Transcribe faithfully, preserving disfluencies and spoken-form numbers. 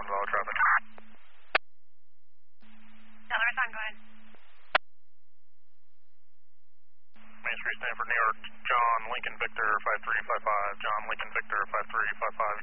one to all traffic. Delaware time, go ahead. Main Street, Stanford, New York, John Lincoln Victor five three five five, John Lincoln Victor five three five five,